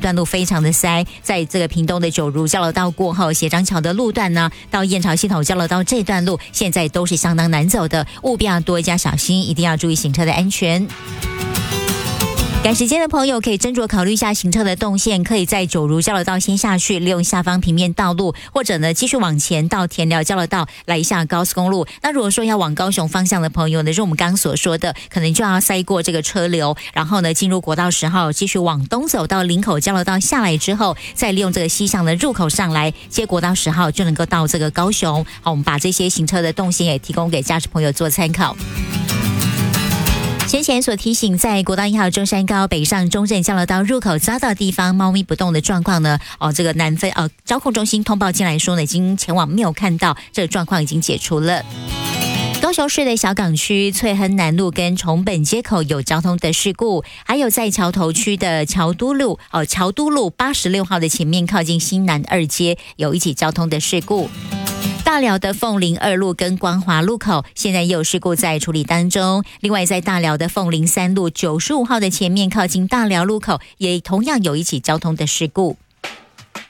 段路非常的塞，在这个屏东的九如交流道过后，协章桥的路段呢，到燕巢系统交流道这段路现在都是相当难走的，务必要多加小心，一定要注意行车的安全。赶时间的朋友可以斟酌考虑一下行车的动线，可以在九如交流道先下去，利用下方平面道路，或者呢继续往前到田寮交流道来一下高速公路。那如果说要往高雄方向的朋友呢，就是我们刚刚所说的，可能就要塞过这个车流，然后呢进入国道10号，继续往东走到林口交流道下来之后，再利用这个西向的入口上来接国道10号，就能够到这个高雄。好，我们把这些行车的动线也提供给驾驶朋友做参考。先前所提醒，在国道1号中山高北上中正交流道入口匝道地方猫咪不动的状况呢，这个南分交控中心通报进来说呢，已经前往没有看到，这个状况已经解除了。高雄市的小港区翠亨南路跟重本街口有交通的事故，还有在桥头区的桥都路86号的前面靠近新南2街有一起交通的事故。大寮的凤林2路跟光华路口现在也有事故在处理当中，另外在大寮的凤林3路95号的前面靠近大寮路口也同样有一起交通的事故。